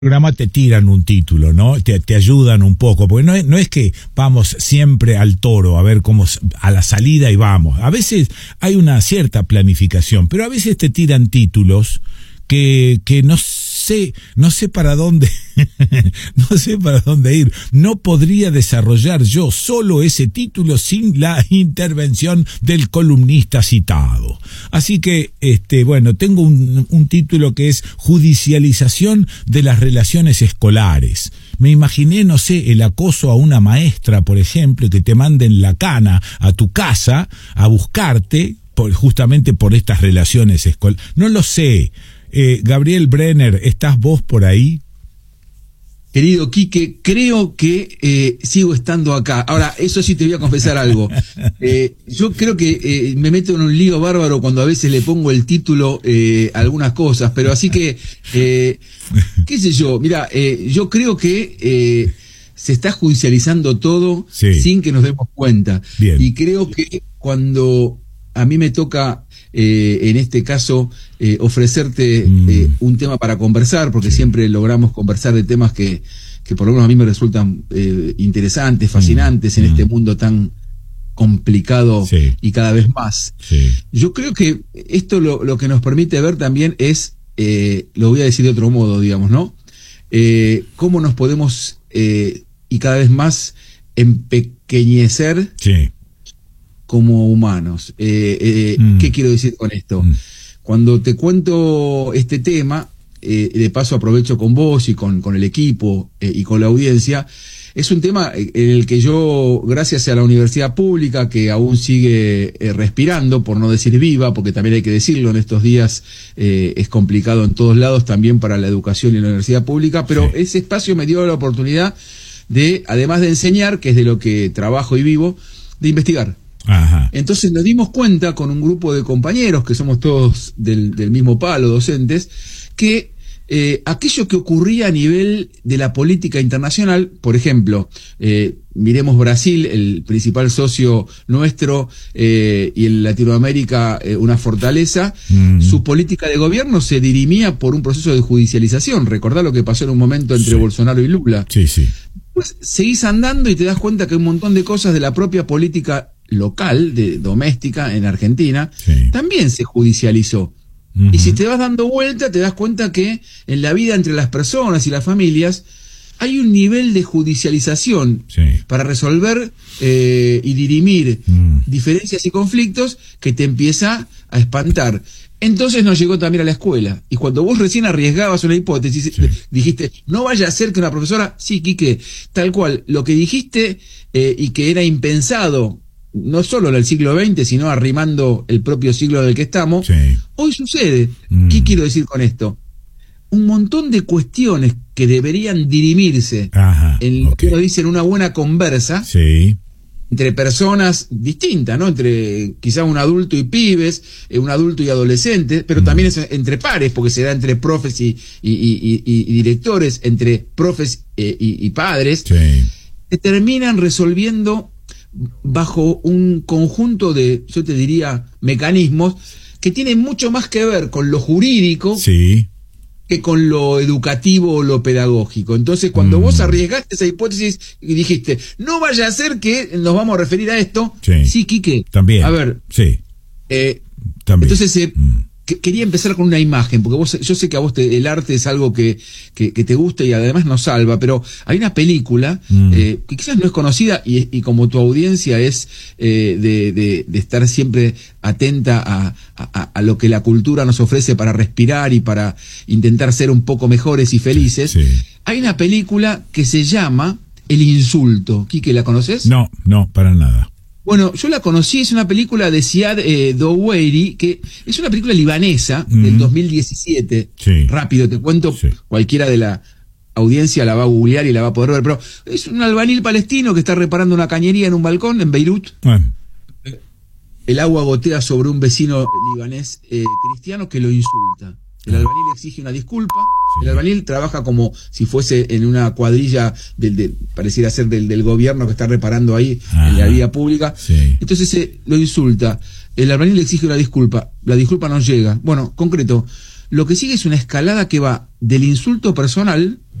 Programa te tiran un título, ¿no? Te ayudan un poco, porque no es que vamos siempre al toro a ver cómo a la salida y vamos. A veces hay una cierta planificación, pero a veces te tiran títulos que no sé para dónde no sé para dónde ir. No podría desarrollar yo solo ese título sin la intervención del columnista citado. Así que bueno, tengo un título que es Judicialización de las relaciones escolares. Me imaginé, no sé, el acoso a una maestra, por ejemplo, que te manden la cana a tu casa a buscarte justamente por estas relaciones escolares. No lo sé. Gabriel Brenner, ¿estás vos por ahí? Querido Quique, creo que sigo estando acá. Ahora, eso sí te voy a confesar algo. Yo creo que me meto en un lío bárbaro cuando a veces le pongo el título a algunas cosas, pero así que, qué sé yo, mira, yo creo que se está judicializando todo sin que nos demos cuenta. Bien. Y creo que cuando a mí me toca, en este caso, ofrecerte un tema para conversar, porque siempre logramos conversar de temas que por lo menos a mí me resultan interesantes, fascinantes en este mundo tan complicado y cada vez más. Yo creo que esto lo que nos permite ver también es, lo voy a decir de otro modo, digamos, ¿no? Cómo nos podemos y cada vez más empequeñecer como humanos. ¿Qué quiero decir con esto? Cuando te cuento este tema, de paso aprovecho con vos y con el equipo y con la audiencia, es un tema en el que yo, gracias a la universidad pública, que aún sigue respirando, por no decir viva, porque también hay que decirlo, en estos días es complicado en todos lados, también para la educación y la universidad pública, pero ese espacio me dio la oportunidad de, además de enseñar, que es de lo que trabajo y vivo, de investigar. Ajá. Entonces nos dimos cuenta con un grupo de compañeros, que somos todos del mismo palo, docentes, que aquello que ocurría a nivel de la política internacional, por ejemplo, miremos Brasil, el principal socio nuestro, y en Latinoamérica una fortaleza, su política de gobierno se dirimía por un proceso de judicialización. Recordá lo que pasó en un momento entre Bolsonaro y Lula. Pues seguís andando y te das cuenta que un montón de cosas de la propia política local, doméstica en Argentina, también se judicializó. Y si te vas dando vuelta, te das cuenta que en la vida entre las personas y las familias hay un nivel de judicialización para resolver y dirimir diferencias y conflictos que te empieza a espantar. Entonces nos llegó también a la escuela. Y cuando vos recién arriesgabas una hipótesis, dijiste, no vaya a ser que una profesora, Quique, tal cual, lo que dijiste y que era impensado, no solo en el siglo XX, sino arrimando el propio siglo del que estamos, hoy sucede. ¿Qué quiero decir con esto? Un montón de cuestiones que deberían dirimirse en lo que uno dice en una buena conversa entre personas distintas, ¿no? Entre quizás un adulto y pibes, un adulto y adolescentes, pero también es entre pares, porque se da entre profes y directores, entre profes y padres, que terminan resolviendo bajo un conjunto de, yo te diría, mecanismos que tienen mucho más que ver con lo jurídico que con lo educativo o lo pedagógico. Entonces, cuando vos arriesgaste esa hipótesis y dijiste, no vaya a ser que nos vamos a referir a esto, Quique, también. A ver, también. Entonces, quería empezar con una imagen, porque yo sé que a vos el arte es algo que te gusta y además nos salva, pero hay una película que quizás no es conocida y como tu audiencia es de estar siempre atenta a lo que la cultura nos ofrece para respirar y para intentar ser un poco mejores y felices, hay una película que se llama El Insulto. Quique, ¿la conoces? No, para nada. Bueno, yo la conocí, es una película de Ziad Doueiri, que es una película libanesa del 2017. Rápido, te cuento, cualquiera de la audiencia la va a googlear y la va a poder ver, pero es un albañil palestino que está reparando una cañería en un balcón en Beirut. El agua gotea sobre un vecino libanés cristiano que lo insulta. El albañil exige una disculpa. El albañil trabaja como si fuese en una cuadrilla pareciera ser del gobierno que está reparando ahí en la vía pública. Entonces lo insulta. El albañil le exige una disculpa. La disculpa no llega. Bueno, concreto, lo que sigue es una escalada que va del insulto personal